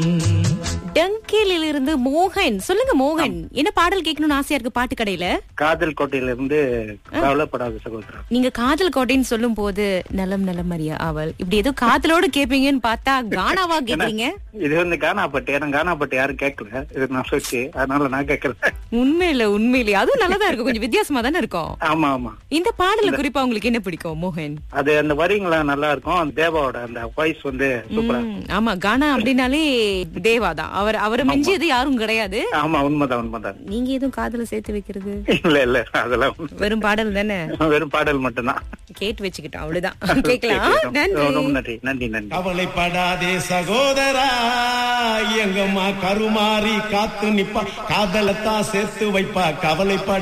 டங்கிலில் இருந்து மோகன். சொல்லுங்க மோகன், என்ன பாடல் கேட்கணும்னு ஆசையா இருக்கு பாட்டு கடையில? காதல் கோட்டையில இருந்து கவலைப்படாத சகோதரா. நீங்க காதல் கோட்டைன்னு சொல்லும் போது நலம் நலம் அறியா ஆவல் இப்படி ஏதோ காதலோடு கேப்பீங்கன்னு பார்த்தா கானாவா கேக்குறீங்க? இது வந்து கானா பாட்டு. எனக்கு கானா பாட்டு யாரும் கேட்கல, இது நான் சொல்லி அதனால நான் கேட்கல. உண்மையிலே அதுவும் நல்லதா இருக்கும், கொஞ்சம் வித்தியாசமா தானே இருக்கும். ஆமா ஆமா. இந்த பாடல குறிப்பா உங்களுக்கு என்ன பிடிக்கும் மோகன்? அது அந்த வரிங்களா நல்லா இருக்கும். அந்த தேவாவோட அந்த வாய்ஸ் வந்து சூப்பரா. ஆமா, கானா அப்படின்னாலே தேவா தான். அவரை மிஞ்சியது யாரும் கிடையாது. ஆமா, உண்மைதான். நீங்க எதுவும் காதல சேர்த்து வைக்கிறது இல்ல அதெல்லாம் வெறும் பாடல் தானே? வெறும் பாடல் மட்டும்தான் கேட்டு வச்சுக்கிட்டோம், அவ்வளவுதான். கேட்கலாம். நன்றி. கவலைப்படாதே சகோதரா, எங்கம்மா கருமாறி காத்து நிப்பா, காதலத்தான் சேர்த்து வைப்பா. கவலைப்பட